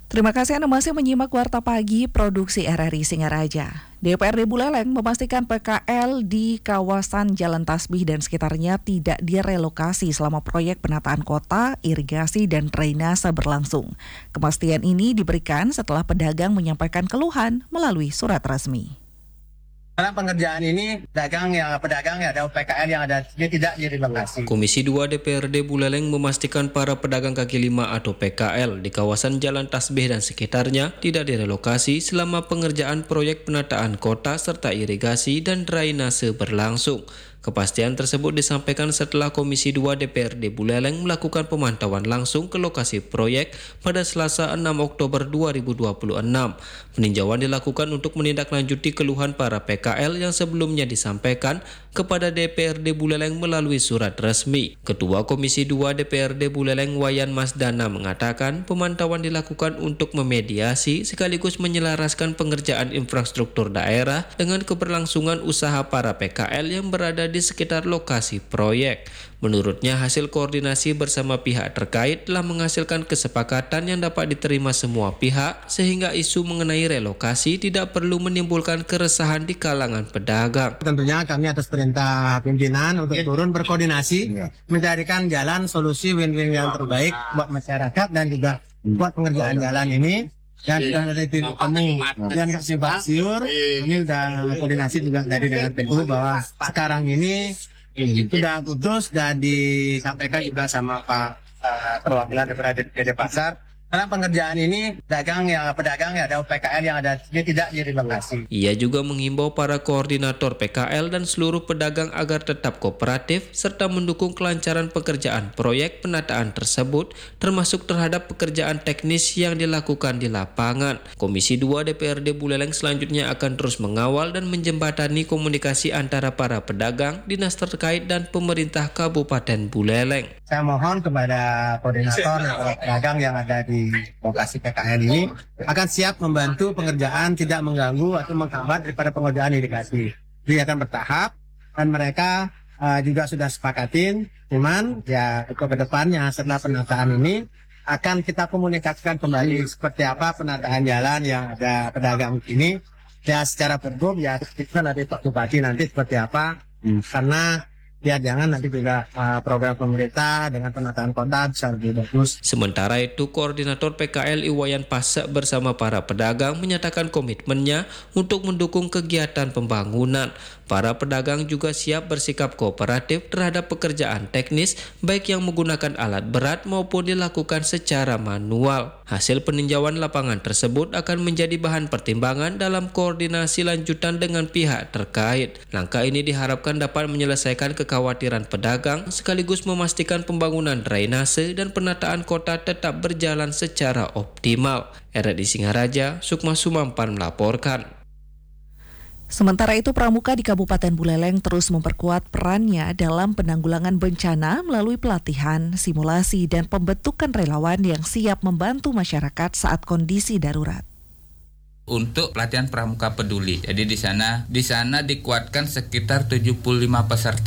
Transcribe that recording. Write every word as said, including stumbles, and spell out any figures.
Terima kasih Anda masih menyimak Warta Pagi Produksi R R I Singaraja. D P R D Buleleng memastikan P K L di kawasan Jalan Tasbih dan sekitarnya tidak direlokasi selama proyek penataan kota, irigasi, dan drainase berlangsung. Kepastian ini diberikan setelah pedagang menyampaikan keluhan melalui surat resmi. Karena pengerjaan ini pedagang yang pedagang yang ada P K L yang ada dia tidak direlokasi. Komisi dua D P R D Buleleng memastikan para pedagang kaki lima atau P K L di kawasan Jalan Tasbih dan sekitarnya tidak direlokasi selama pengerjaan proyek penataan kota serta irigasi dan drainase berlangsung. Kepastian tersebut disampaikan setelah Komisi dua D P R D Buleleng melakukan pemantauan langsung ke lokasi proyek pada Selasa enam Oktober dua ribu dua puluh enam. Peninjauan dilakukan untuk menindaklanjuti keluhan para P K L yang sebelumnya disampaikan kepada D P R D Buleleng melalui surat resmi. Ketua Komisi dua D P R D Buleleng Wayan Masdana mengatakan pemantauan dilakukan untuk memediasi sekaligus menyelaraskan pengerjaan infrastruktur daerah dengan keberlangsungan usaha para P K L yang berada di sekitar lokasi proyek. Menurutnya, hasil koordinasi bersama pihak terkait telah menghasilkan kesepakatan yang dapat diterima semua pihak sehingga isu mengenai relokasi tidak perlu menimbulkan keresahan di kalangan pedagang. Tentunya kami atas perintah pimpinan untuk turun berkoordinasi mencarikan jalan solusi win-win yang terbaik buat masyarakat dan juga buat pengerjaan jalan ini. Dan sudah dari tim kami dan kasih Pak Siur, ini sudah koordinasi juga dari dengan P U bahwa sekarang ini sudah putus dan disampaikan juga sama Pak uh, perwakilan daripada D P Pasar. Karena pengerjaan ini pedagang yang pedagang yang ada P K L yang ada dia tidak direlokasi. Ia juga menghimbau para koordinator P K L dan seluruh pedagang agar tetap kooperatif serta mendukung kelancaran pekerjaan proyek penataan tersebut termasuk terhadap pekerjaan teknis yang dilakukan di lapangan. Komisi dua D P R D Buleleng selanjutnya akan terus mengawal dan menjembatani komunikasi antara para pedagang, dinas terkait dan pemerintah Kabupaten Buleleng. Saya mohon kepada koordinator dan pedagang yang ada di lokasi P K L ini akan siap membantu pengerjaan tidak mengganggu atau menghambat daripada pengerjaan irigasi. Dia akan bertahap dan mereka uh, juga sudah sepakatin. Cuman ya untuk kedepannya setelah penataan ini akan kita komunikasikan kembali seperti apa penataan jalan yang ada pedagang ini. Ya secara pergub ya kita nanti Pak Bupati nanti seperti apa hmm. karena ya jangan nanti juga uh, program pemerintah dengan penataan kota bisa lebih bagus. Sementara itu, Koordinator P K L Iwayan Pasak bersama para pedagang menyatakan komitmennya untuk mendukung kegiatan pembangunan. Para pedagang juga siap bersikap kooperatif terhadap pekerjaan teknis baik yang menggunakan alat berat maupun dilakukan secara manual. Hasil peninjauan lapangan tersebut akan menjadi bahan pertimbangan dalam koordinasi lanjutan dengan pihak terkait. Langkah ini diharapkan dapat menyelesaikan kekhawatiran pedagang sekaligus memastikan pembangunan drainase dan penataan kota tetap berjalan secara optimal. R R I Singaraja, Sukma Sumampan melaporkan. Sementara itu, pramuka di Kabupaten Buleleng terus memperkuat perannya dalam penanggulangan bencana melalui pelatihan, simulasi, dan pembentukan relawan yang siap membantu masyarakat saat kondisi darurat. Untuk pelatihan pramuka peduli, jadi di sana di sana dikuatkan sekitar tujuh puluh lima peserta.